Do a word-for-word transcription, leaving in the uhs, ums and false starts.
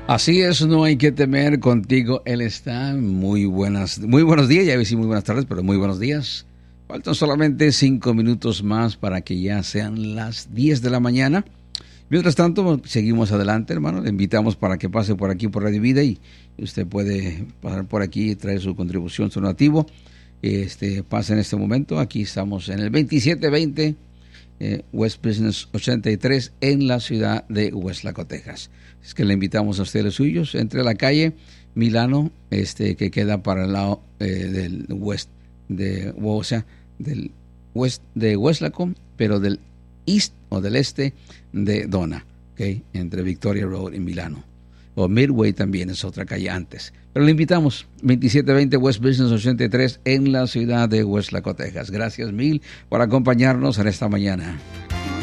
Así es, no hay que temer, contigo Él está. Muy buenas, muy buenos días, ya iba a decir muy buenas tardes, pero muy buenos días. Faltan solamente cinco minutos más para que ya sean las diez de la mañana. Mientras tanto, seguimos adelante, hermano. Le invitamos para que pase por aquí por Radio Vida y usted puede pasar por aquí y traer su contribución, su donativo. Este, pasa en este momento. Aquí estamos en el veintisiete veinte eh, West Business ochenta y tres en la ciudad de Weslaco, Texas. Es que le invitamos a ustedes los suyos entre la calle Milano, este, que queda para el lado eh, del West, de, o sea, del West de Weslaco, pero del East o del este de Donna, ¿okay? Entre Victoria Road y Milano. O Midway también es otra calle antes. Pero le invitamos, veintisiete veinte West Business ochenta y tres en la ciudad de Weslaco, Texas. Gracias mil por acompañarnos en esta mañana.